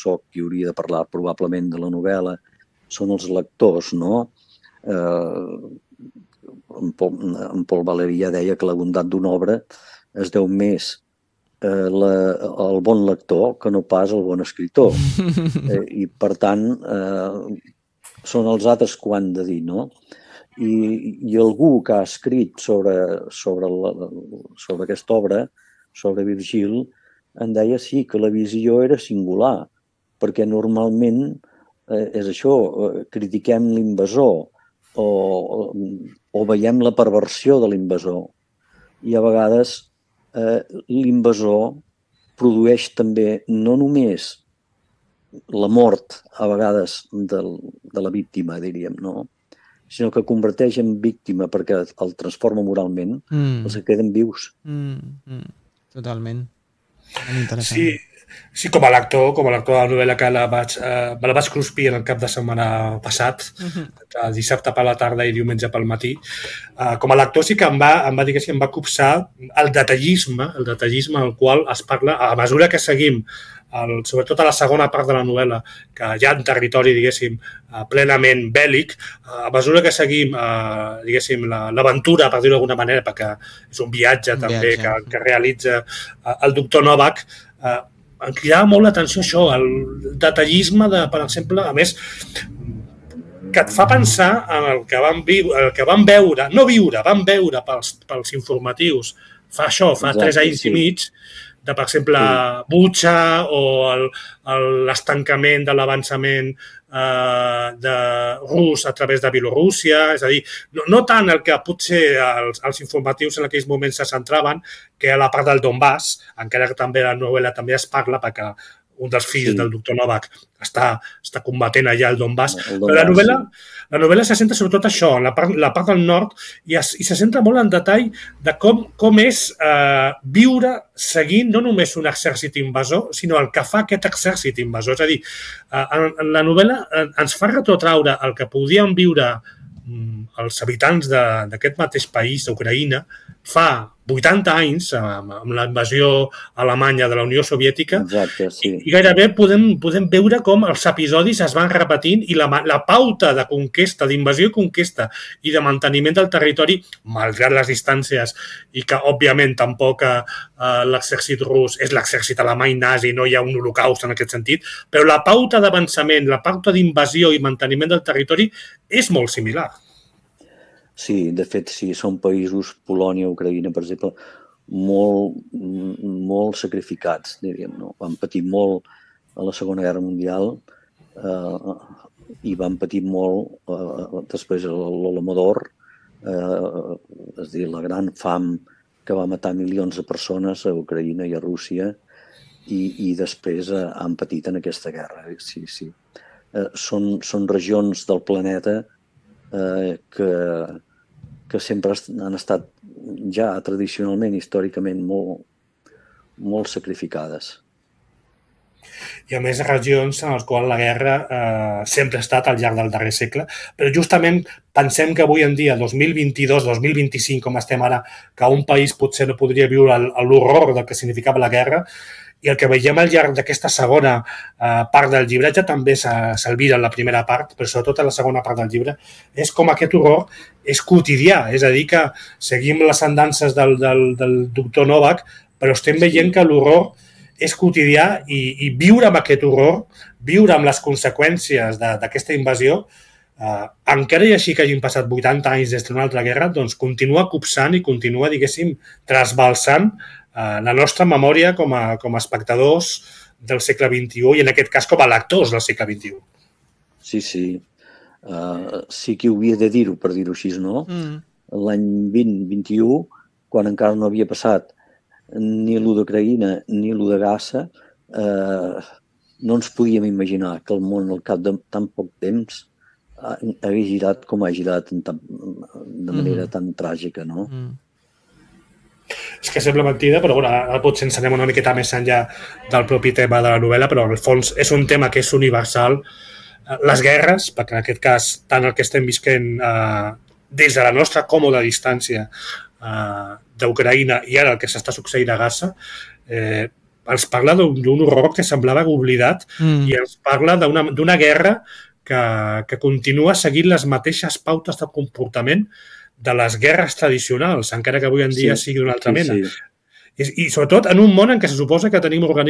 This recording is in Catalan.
sóc qui hauria de parlar probablement de la novel·la, són els lectors, no? En Paul Valéry ja deia que la bondat d'una obra es deu més al bon lector que no pas al bon escriptor. I, per tant, són els altres que ho han de dir, no? I algú que ha escrit sobre aquesta obra, sobre Virgil, em deia sí, que la visió era singular, perquè normalment és això, critiquem l'invasor o veiem la perversió de l'invasor. I a vegades l'invasor produeix també no només la mort, a vegades, de la víctima, diríem, no? Sinó que converteix en víctima perquè el transforma moralment, els que queden vius. Totalment. Sí, com a lector de la novel·la que me la vaig cruspir en el cap de setmana passat, dissabte per la tarda i diumenge pel matí. Com a lector sí que em va copsar el detallisme al qual es parla a mesura que seguim, sobretot a la segona part de la novel·la, que hi ha un territori, diguéssim, plenament bèl·lic, a mesura que seguim, diguéssim, l'aventura, per dir-ho d'alguna manera, perquè és un viatge també que realitza el doctor Novak, em cridava molt l'atenció això, el detallisme de, per exemple, a més, que et fa pensar en el que vam veure, no viure, vam veure pels informatius fa 3 anys i mig, de, per exemple, Bucha o l'estancament de l'avançament rus a través de Bielorússia, és a dir, no tant el que potser els informatius en aquells moments se centraven, que a la part del Donbass, encara que també la novel·la també es parla, perquè un dels fills del doctor Novak està combatent allà al Donbass. Però la novel·la se centra sobretot això, en la part del nord, i se centra molt en detall de com és viure seguint no només un exèrcit invasor, sinó el que fa aquest exèrcit invasor. És a dir, en la novel·la ens fa retrotraure el que podien viure els habitants d'aquest mateix país, d'Ucraïna, fa 80 anys, amb la invasió alemanya de la Unió Soviètica. Exacte, sí. I gairebé podem veure com els episodis es van repetint i la pauta de conquesta, d'invasió i conquesta i de manteniment del territori, malgrat les distàncies, i que, òbviament, tampoc l'exèrcit rus és l'exèrcit alemany nazi, no hi ha un holocaust en aquest sentit, però la pauta d'avançament, la pauta d'invasió i manteniment del territori és molt similar. Sí, de fet, sí, són països, Polònia, Ucraïna, per exemple, molt sacrificats, diríem, no? Van patir molt a la Segona Guerra Mundial i van patir molt després a l'Holodomor, és a dir, la gran fam que va matar milions de persones a Ucraïna i a Rússia i després han patit en aquesta guerra. Sí, sí. Són regions del planeta que sempre han estat ja tradicionalment, històricament, molt sacrificades. I a més regions en les quals la guerra sempre ha estat al llarg del darrer segle, però justament pensem que avui en dia, 2022, 2025, com estem ara, que un país potser no podria viure l'horror del que significava la guerra, i el que veiem al llarg d'aquesta segona part del llibretge també s'alvira en la primera part, però sobretot en la segona part del llibre, és com aquest horror és quotidià, és a dir, que seguim les andances del doctor Novak, però estem veient que l'horror és quotidià i viure amb aquest horror, viure amb les conseqüències d'aquesta invasió, encara i així que hagin passat 80 anys des d'una altra guerra, doncs continua copsant i continua, diguéssim, trasbalsant la nostra memòria com a espectadors del segle XXI i en aquest cas com a lectors del segle XXI. Sí, sí. Sí que ho havia de dir-ho, per dir-ho així, no? L'any 2021, quan encara no havia passat ni l'1 d'Ucraïna ni l'1 de Gaza, no ens podíem imaginar que el món al cap de tan poc temps hagués girat com ha girat de manera tan tràgica, no? És que sembla mentida, però ara potser ens anem una miqueta més enllà del propi tema de la novel·la, però en el fons és un tema que és universal. Les guerres, perquè en aquest cas tant el que estem visquent des de la nostra còmoda distància d'Ucraïna i ara el que s'està succeint a Gaza, ens parla d'un horror que semblava oblidat i ens parla d'una guerra que continua seguint les mateixes pautes de comportament de les guerres tradicionals, encara que avui en dia sigui d'una altra mena. I sobretot en un món en què se suposa que tenim organismes